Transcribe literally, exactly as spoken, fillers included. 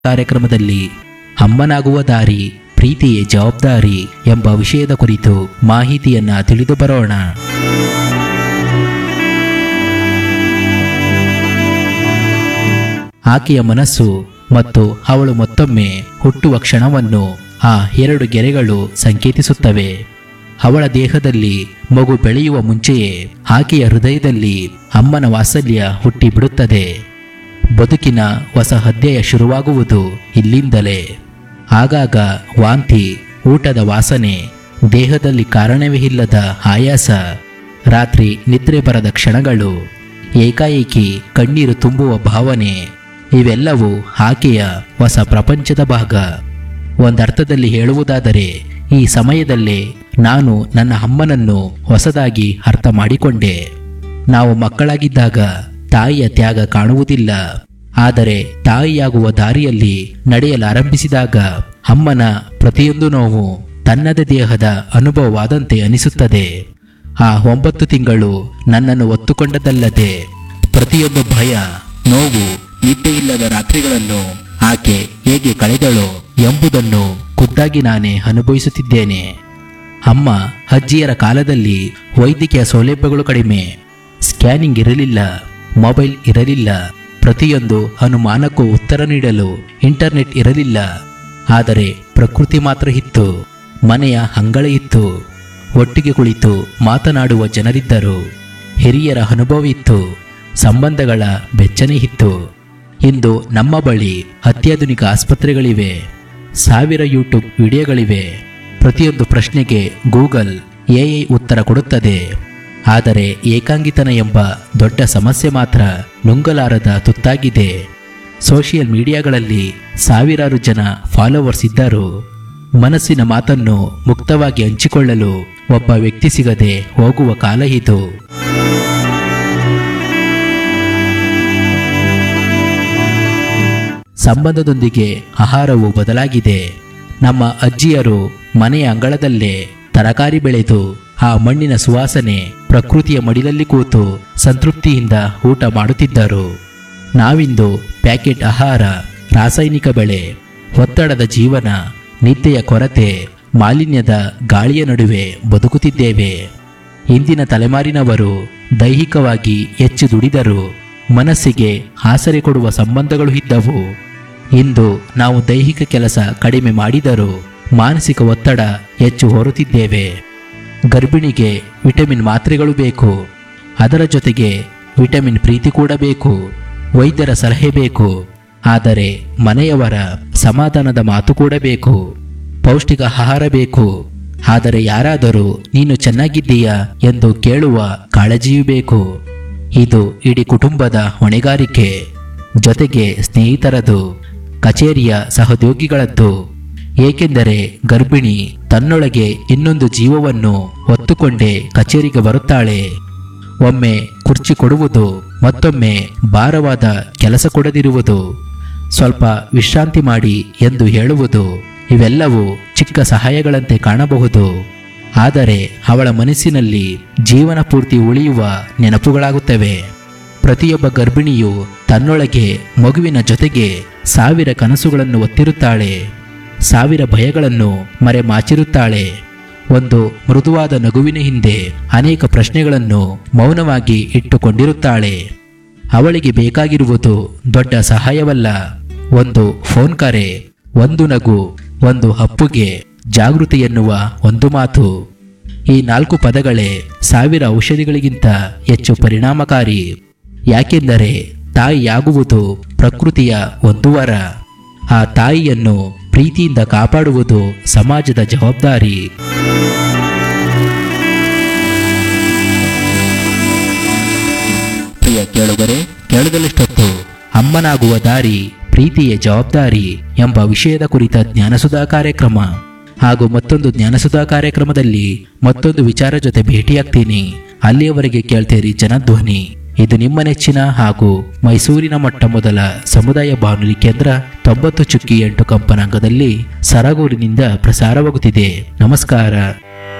ಕಾರ್ಯಕ್ರಮದಲ್ಲಿ ಅಮ್ಮನಾಗುವ ದಾರಿ ಪ್ರೀತಿಯೇ ಜವಾಬ್ದಾರಿ ಎಂಬ ವಿಷಯದ ಕುರಿತು ಮಾಹಿತಿಯನ್ನ ತಿಳಿದು ಬರೋಣ. ಆಕೆಯ ಮನಸ್ಸು ಮತ್ತು ಅವಳು ಮತ್ತೊಮ್ಮೆ ಹುಟ್ಟುವ ಕ್ಷಣವನ್ನು ಆ ಎರಡು ಗೆರೆಗಳು ಸಂಕೇತಿಸುತ್ತವೆ. ಅವಳ ದೇಹದಲ್ಲಿ ಮಗು ಬೆಳೆಯುವ ಮುಂಚೆಯೇ ಆಕೆಯ ಹೃದಯದಲ್ಲಿ ಅಮ್ಮನ ವಾತ್ಸಲ್ಯ ಹುಟ್ಟಿ ಬಿಡುತ್ತದೆ. ಬದುಕಿನ ಹೊಸ ಅಧ್ಯಾಯ ಶುರುವಾಗುವುದು ಇಲ್ಲಿಂದಲೇ. ಆಗಾಗ ವಾಂತಿ, ಊಟದ ವಾಸನೆ, ದೇಹದಲ್ಲಿ ಕಾರಣವೇ ಇಲ್ಲದ ಆಯಾಸ, ರಾತ್ರಿ ನಿದ್ರೆ ಬರದ ಕ್ಷಣಗಳು, ಏಕಾಏಕಿ ಕಣ್ಣೀರು ತುಂಬುವ ಭಾವನೆ, ಇವೆಲ್ಲವೂ ಆಕೆಯ ಹೊಸ ಪ್ರಪಂಚದ ಭಾಗ. ಒಂದರ್ಥದಲ್ಲಿ ಹೇಳುವುದಾದರೆ ಈ ಸಮಯದಲ್ಲೇ ನಾನು ನನ್ನ ಅಮ್ಮನನ್ನು ಹೊಸದಾಗಿ ಅರ್ಥ ಮಾಡಿಕೊಂಡೆ. ನಾವು ಮಕ್ಕಳಾಗಿದ್ದಾಗ ತಾಯಿಯ ತ್ಯಾಗ ಕಾಣುವುದಿಲ್ಲ. ಆದರೆ ತಾಯಿಯಾಗುವ ದಾರಿಯಲ್ಲಿ ನಡೆಯಲಾರಂಭಿಸಿದಾಗ ಅಮ್ಮನ ಪ್ರತಿಯೊಂದು ನೋವು ತನ್ನದೇ ದೇಹದ ಅನುಭವವಾದಂತೆ ಅನಿಸುತ್ತದೆ. ಆ ಒಂಬತ್ತು ತಿಂಗಳು ನನ್ನನ್ನು ಒತ್ತುಕೊಂಡದಲ್ಲದೆ ಪ್ರತಿಯೊಂದು ಭಯ, ನೋವು, ನಿದ್ದೆಯಿಲ್ಲದ ರಾತ್ರಿಗಳನ್ನು ಆಕೆ ಹೇಗೆ ಕಳೆದಳೋ ಎಂಬುದನ್ನು ಖುದ್ದಾಗಿ ನಾನೇ ಅನುಭವಿಸುತ್ತಿದ್ದೇನೆ. ಅಮ್ಮ ಅಜ್ಜಿಯರ ಕಾಲದಲ್ಲಿ ವೈದ್ಯಕೀಯ ಸೌಲಭ್ಯಗಳು ಕಡಿಮೆ, ಸ್ಕ್ಯಾನಿಂಗ್ ಇರಲಿಲ್ಲ, ಮೊಬೈಲ್ ಇರಲಿಲ್ಲ, ಪ್ರತಿಯೊಂದು ಅನುಮಾನಕ್ಕೂ ಉತ್ತರ ನೀಡಲು ಇಂಟರ್ನೆಟ್ ಇರಲಿಲ್ಲ. ಆದರೆ ಪ್ರಕೃತಿ ಮಾತ್ರ ಇತ್ತು, ಮನೆಯ ಅಂಗಳ ಇತ್ತು, ಒಟ್ಟಿಗೆ ಕುಳಿತು ಮಾತನಾಡುವ ಜನರಿದ್ದರು, ಹಿರಿಯರ ಅನುಭವ ಇತ್ತು, ಸಂಬಂಧಗಳ ಬೆಚ್ಚನೆ ಇತ್ತು. ಇಂದು ನಮ್ಮ ಬಳಿ ಅತ್ಯಾಧುನಿಕ ಆಸ್ಪತ್ರೆಗಳಿವೆ, ಸಾವಿರ ಯೂಟ್ಯೂಬ್ ವಿಡಿಯೋಗಳಿವೆ, ಪ್ರತಿಯೊಂದು ಪ್ರಶ್ನೆಗೆ ಗೂಗಲ್, ಎಐ ಉತ್ತರ ಕೊಡುತ್ತದೆ. ಆದರೆ ಏಕಾಂಗಿತನ ಎಂಬ ದೊಡ್ಡ ಸಮಸ್ಯೆ ಮಾತ್ರ ನುಂಗಲಾರದ ತುತ್ತಾಗಿದೆ. ಸೋಷಿಯಲ್ ಮೀಡಿಯಾಗಳಲ್ಲಿ ಸಾವಿರಾರು ಜನ ಫಾಲೋವರ್ಸ್ ಇದ್ದರು. ಮನಸ್ಸಿನ ಮಾತನ್ನು ಮುಕ್ತವಾಗಿ ಹಂಚಿಕೊಳ್ಳಲು ಒಬ್ಬ ವ್ಯಕ್ತಿ ಸಿಗದೆ ಹೋಗುವ ಕಾಲ ಇದು. ಸಂಬಂಧದೊಂದಿಗೆ ಆಹಾರವು ಬದಲಾಗಿದೆ. ನಮ್ಮ ಅಜ್ಜಿಯರು ಮನೆಯ ಅಂಗಳದಲ್ಲೇ ತರಕಾರಿ ಬೆಳೆದು ಆ ಮಣ್ಣಿನ ಸುವಾಸನೆ, ಪ್ರಕೃತಿಯ ಮಡಿಲಲ್ಲಿ ಕೂತು ಸಂತೃಪ್ತಿಯಿಂದ ಊಟ ಮಾಡುತ್ತಿದ್ದರು. ನಾವಿಂದು ಪ್ಯಾಕೆಟ್ ಆಹಾರ, ರಾಸಾಯನಿಕ ಬೆಳೆ, ಒತ್ತಡದ ಜೀವನ, ನಿದ್ದೆಯ ಕೊರತೆ, ಮಾಲಿನ್ಯದ ಗಾಳಿಯ ನಡುವೆ ಬದುಕುತ್ತಿದ್ದೇವೆ. ಇಂದಿನ ತಲೆಮಾರಿನವರು ದೈಹಿಕವಾಗಿ ಹೆಚ್ಚು ದುಡಿದರು, ಮನಸ್ಸಿಗೆ ಆಸರೆ ಕೊಡುವ ಸಂಬಂಧಗಳು ಇದ್ದವು. ಇಂದು ನಾವು ದೈಹಿಕ ಕೆಲಸ ಕಡಿಮೆ ಮಾಡಿದರೂ ಮಾನಸಿಕ ಒತ್ತಡ ಹೆಚ್ಚು ಹೊರುತ್ತಿದ್ದೇವೆ. ಗರ್ಭಿಣಿಗೆ ವಿಟಮಿನ್ ಮಾತ್ರೆಗಳು ಬೇಕು, ಅದರ ಜೊತೆಗೆ ವಿಟಮಿನ್ ಪ್ರೀತಿ ಕೂಡ ಬೇಕು, ವೈದ್ಯರ ಸಲಹೆ ಬೇಕು, ಆದರೆ ಮನೆಯವರ ಸಮಾಧಾನದ ಮಾತು ಕೂಡ ಬೇಕು, ಪೌಷ್ಟಿಕ ಆಹಾರ ಬೇಕು, ಆದರೆ ಯಾರಾದರೂ ನೀನು ಚೆನ್ನಾಗಿದ್ದೀಯಾ ಎಂದು ಕೇಳುವ ಕಾಳಜಿಯೂ ಬೇಕು. ಇದು ಇಡೀ ಕುಟುಂಬದ ಹೊಣೆಗಾರಿಕೆ, ಜೊತೆಗೆ ಸ್ನೇಹಿತರದು, ಕಚೇರಿಯ ಸಹೋದ್ಯೋಗಿಗಳದ್ದು. ಏಕೆಂದರೆ ಗರ್ಭಿಣಿ ತನ್ನೊಳಗೆ ಇನ್ನೊಂದು ಜೀವವನ್ನು ಹೊತ್ತುಕೊಂಡೇ ಕಚೇರಿಗೆ ಬರುತ್ತಾಳೆ. ಒಮ್ಮೆ ಕುರ್ಚಿ ಕೊಡುವುದು, ಮತ್ತೊಮ್ಮೆ ಭಾರವಾದ ಕೆಲಸ ಕೊಡದಿರುವುದು, ಸ್ವಲ್ಪ ವಿಶ್ರಾಂತಿ ಮಾಡಿ ಎಂದು ಹೇಳುವುದು, ಇವೆಲ್ಲವೂ ಚಿಕ್ಕ ಸಹಾಯಗಳಂತೆ ಕಾಣಬಹುದು. ಆದರೆ ಅವಳ ಮನಸ್ಸಿನಲ್ಲಿ ಜೀವನ ಪೂರ್ತಿ ಉಳಿಯುವ ನೆನಪುಗಳಾಗುತ್ತವೆ. ಪ್ರತಿಯೊಬ್ಬ ಗರ್ಭಿಣಿಯು ತನ್ನೊಳಗೆ ಮಗುವಿನ ಜೊತೆಗೆ ಸಾವಿರ ಕನಸುಗಳನ್ನು ಹೊತ್ತಿರುತ್ತಾಳೆ, ಸಾವಿರ ಭಯಗಳನ್ನು ಮರೆಮಾಚಿರುತ್ತಾಳೆ. ಒಂದು ಮೃದುವಾದ ನಗುವಿನ ಹಿಂದೆ ಅನೇಕ ಪ್ರಶ್ನೆಗಳನ್ನು ಮೌನವಾಗಿ ಇಟ್ಟುಕೊಂಡಿರುತ್ತಾಳೆ. ಅವಳಿಗೆ ಬೇಕಾಗಿರುವುದು ದೊಡ್ಡ ಸಹಾಯವಲ್ಲ, ಒಂದು ಫೋನ್ ಕರೆ, ಒಂದು ನಗು, ಒಂದು ಅಪ್ಪುಗೆ, ಜಾಗೃತಿ ಎನ್ನುವ ಒಂದು ಮಾತು. ಈ ನಾಲ್ಕು ಪದಗಳೇ ಸಾವಿರ ಔಷಧಿಗಳಿಗಿಂತ ಹೆಚ್ಚು ಪರಿಣಾಮಕಾರಿ. ಯಾಕೆಂದರೆ ತಾಯಿಯಾಗುವುದು ಪ್ರಕೃತಿಯ ಒಂದು ವರ. ಆ ತಾಯಿಯನ್ನು ಪ್ರೀತಿಯಿಂದ ಕಾಪಾಡುವುದು ಸಮಾಜದ ಜವಾಬ್ದಾರಿ. ಪ್ರಿಯ ಕೇಳುಗರೆ, ಕೇಳದಲ್ಲಿಷ್ಟೊತ್ತು ಅಮ್ಮನಾಗುವ ದಾರಿ ಪ್ರೀತಿಯ ಜವಾಬ್ದಾರಿ ಎಂಬ ವಿಷಯದ ಕುರಿತ ಜ್ಞಾನಸುಧಾ ಕಾರ್ಯಕ್ರಮ ಹಾಗೂ ಮತ್ತೊಂದು ಜ್ಞಾನಸುಧಾ ಕಾರ್ಯಕ್ರಮದಲ್ಲಿ ಮತ್ತೊಂದು ವಿಚಾರ ಜೊತೆ ಭೇಟಿಯಾಗ್ತೀನಿ. ಅಲ್ಲಿಯವರೆಗೆ ಕೇಳ್ತೀರಿ ಜನಧ್ವನಿ. ಇದು ನಿಮ್ಮ ನೆಚ್ಚಿನ ಹಾಗೂ ಮೈಸೂರಿನ ಮೊಟ್ಟ ಮೊದಲ ಸಮುದಾಯ ಬಾನುಲಿ ಕೇಂದ್ರ ತೊಂಬತ್ತು ಚುಕ್ಕಿ ಎಂಟು ಕಂಪನಾಂಕದಲ್ಲಿ ಸರಗೂರಿನಿಂದ ಪ್ರಸಾರವಾಗುತ್ತಿದೆ. ನಮಸ್ಕಾರ.